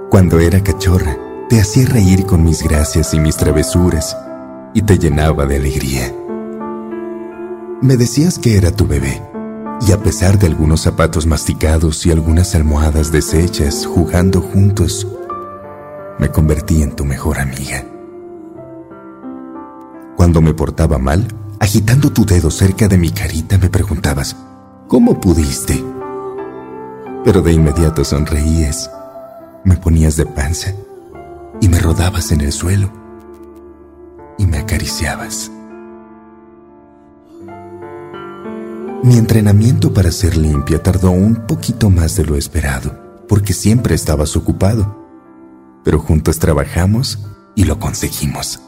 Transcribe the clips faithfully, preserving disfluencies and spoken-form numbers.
Cuando era cachorra, te hacía reír con mis gracias y mis travesuras y te llenaba de alegría. Me decías que era tu bebé, y a pesar de algunos zapatos masticados y algunas almohadas deshechas jugando juntos, me convertí en tu mejor amiga. Cuando me portaba mal, agitando tu dedo cerca de mi carita, me preguntabas, ¿cómo pudiste? Pero de inmediato sonreías, me ponías de panza y me rodabas en el suelo y me acariciabas. Mi entrenamiento para ser limpia tardó un poquito más de lo esperado, porque siempre estabas ocupado, pero juntos trabajamos y lo conseguimos.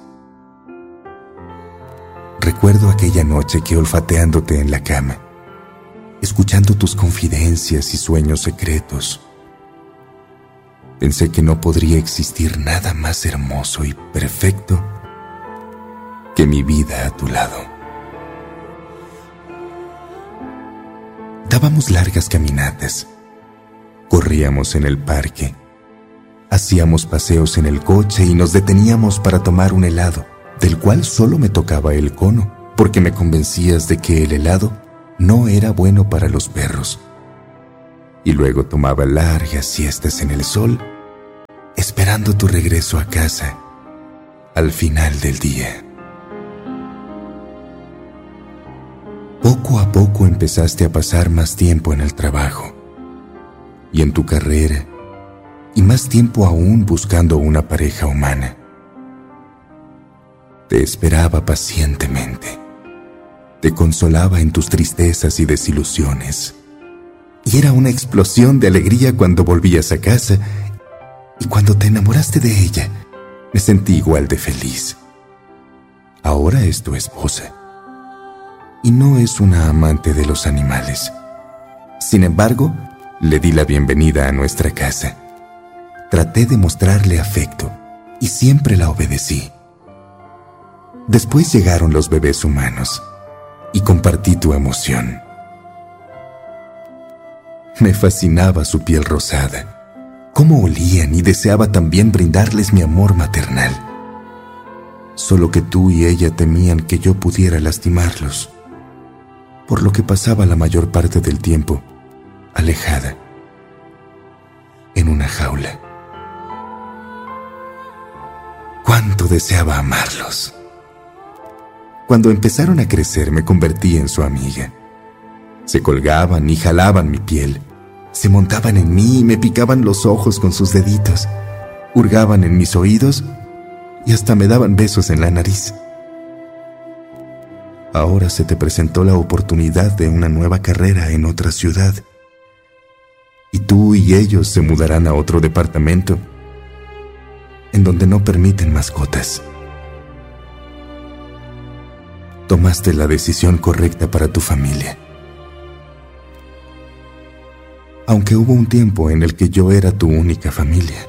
Recuerdo aquella noche que olfateándote en la cama, escuchando tus confidencias y sueños secretos, pensé que no podría existir nada más hermoso y perfecto que mi vida a tu lado. Dábamos largas caminatas, corríamos en el parque, hacíamos paseos en el coche y nos deteníamos para tomar un helado, del cual solo me tocaba el cono, porque me convencías de que el helado no era bueno para los perros. Y luego tomaba largas siestas en el sol, esperando tu regreso a casa al final del día. Poco a poco empezaste a pasar más tiempo en el trabajo y en tu carrera, y más tiempo aún buscando una pareja humana. Te esperaba pacientemente, te consolaba en tus tristezas y desilusiones, y era una explosión de alegría cuando volvías a casa, y cuando te enamoraste de ella, me sentí igual de feliz. Ahora es tu esposa, y no es una amante de los animales. Sin embargo, le di la bienvenida a nuestra casa. Traté de mostrarle afecto y siempre la obedecí. Después llegaron los bebés humanos y compartí tu emoción. Me fascinaba su piel rosada, cómo olían, y deseaba también brindarles mi amor maternal. Solo que tú y ella temían que yo pudiera lastimarlos, por lo que pasaba la mayor parte del tiempo alejada, en una jaula. Cuánto deseaba amarlos. Cuando empezaron a crecer, me convertí en su amiga. Se colgaban y jalaban mi piel, se montaban en mí y me picaban los ojos con sus deditos, hurgaban en mis oídos y hasta me daban besos en la nariz. Ahora se te presentó la oportunidad de una nueva carrera en otra ciudad, y tú y ellos se mudarán a otro departamento en donde no permiten mascotas. Tomaste la decisión correcta para tu familia. Aunque hubo un tiempo en el que yo era tu única familia.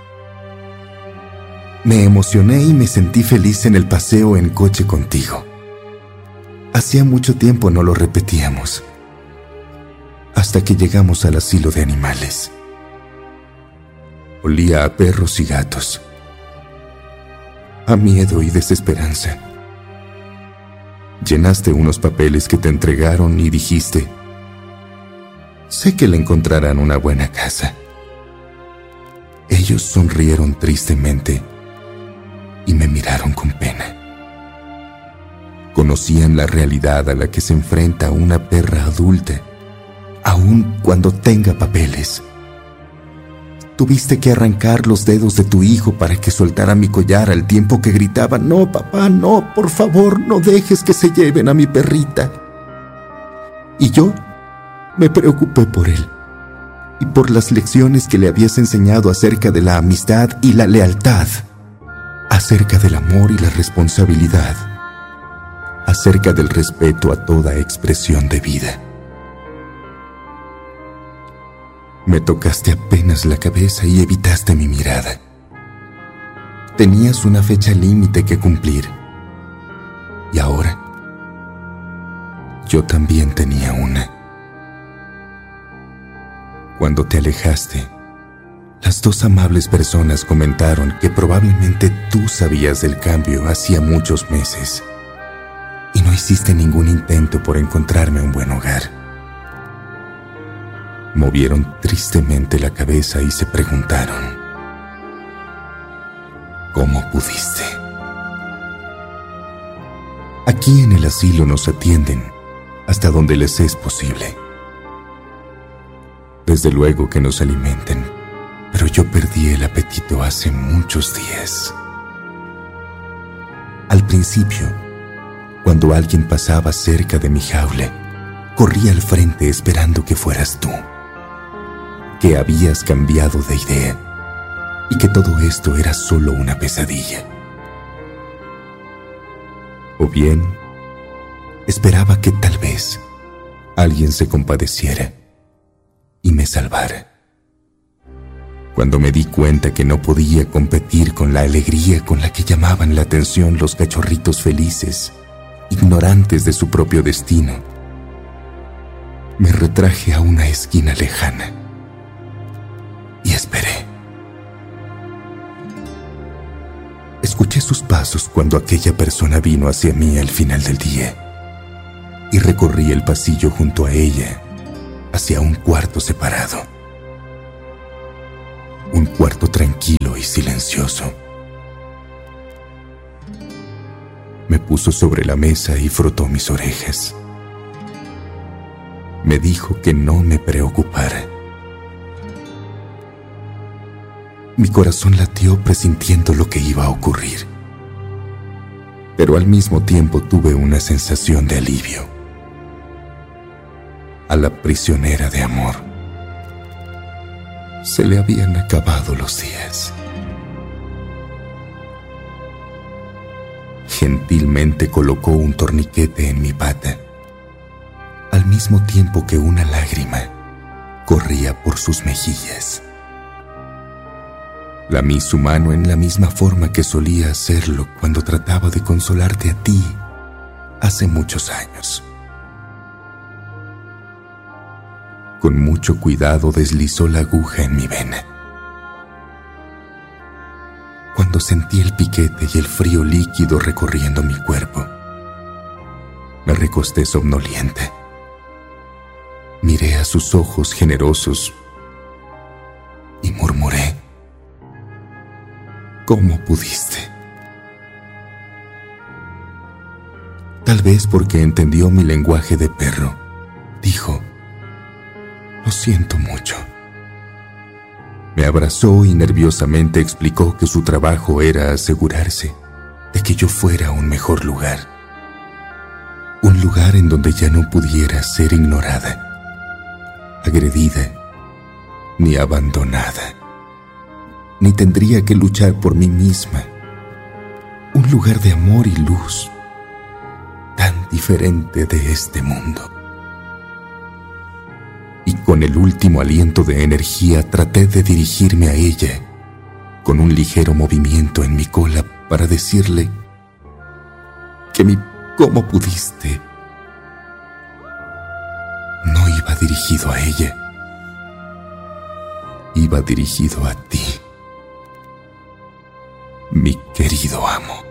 Me emocioné y me sentí feliz en el paseo en coche contigo. Hacía mucho tiempo no lo repetíamos, hasta que llegamos al asilo de animales. Olía a perros y gatos, a miedo y desesperanza. Llenaste unos papeles que te entregaron y dijiste, sé que le encontrarán una buena casa. Ellos sonrieron tristemente y me miraron con pena. Conocían la realidad a la que se enfrenta una perra adulta, aun cuando tenga papeles. Tuviste que arrancar los dedos de tu hijo para que soltara mi collar al tiempo que gritaba, no, papá, no, por favor, no dejes que se lleven a mi perrita. Y yo me preocupé por él y por las lecciones que le habías enseñado acerca de la amistad y la lealtad, acerca del amor y la responsabilidad, acerca del respeto a toda expresión de vida. Me tocaste apenas la cabeza y evitaste mi mirada. Tenías una fecha límite que cumplir. Y ahora, yo también tenía una. Cuando te alejaste, Las dos amables personas comentaron que probablemente tú sabías del cambio hacía muchos meses y no hiciste ningún intento por encontrarme un buen hogar. Movieron tristemente la cabeza y se preguntaron: ¿cómo pudiste? Aquí en el asilo nos atienden hasta donde les es posible. Desde luego que nos alimentan, pero yo perdí el apetito hace muchos días. Al principio, cuando alguien pasaba cerca de mi jaula, corría al frente esperando que fueras tú, que habías cambiado de idea y que todo esto era solo una pesadilla. O bien, esperaba que tal vez alguien se compadeciera y me salvara. Cuando me di cuenta que no podía competir con la alegría con la que llamaban la atención los cachorritos felices, ignorantes de su propio destino, me retraje a una esquina lejana y esperé. Escuché sus pasos cuando aquella persona vino hacia mí al final del día y recorrí el pasillo junto a ella hacia un cuarto separado. Un cuarto tranquilo y silencioso. Me puso sobre la mesa y frotó mis orejas. Me dijo que no me preocupara. Mi corazón latió presintiendo lo que iba a ocurrir, pero al mismo tiempo tuve una sensación de alivio. A la prisionera de amor se le habían acabado los días. Gentilmente colocó un torniquete en mi pata, al mismo tiempo que una lágrima corría por sus mejillas. Lamí su mano en la misma forma que solía hacerlo cuando trataba de consolarte a ti hace muchos años. Con mucho cuidado deslizó la aguja en mi vena. Cuando sentí el piquete y el frío líquido recorriendo mi cuerpo, me recosté somnoliente. Miré a sus ojos generosos y murmuré: ¿cómo pudiste? Tal vez porque entendió mi lenguaje de perro, dijo: lo siento mucho. Me abrazó y nerviosamente explicó que su trabajo era asegurarse de que yo fuera a un mejor lugar. Un lugar en donde ya no pudiera ser ignorada, agredida, ni abandonada, ni tendría que luchar por mí misma. Un lugar de amor y luz, tan diferente de este mundo. Y con el último aliento de energía traté de dirigirme a ella, con un ligero movimiento en mi cola para decirle que mi ¿cómo pudiste? No iba dirigido a ella, iba dirigido a ti, mi querido amo.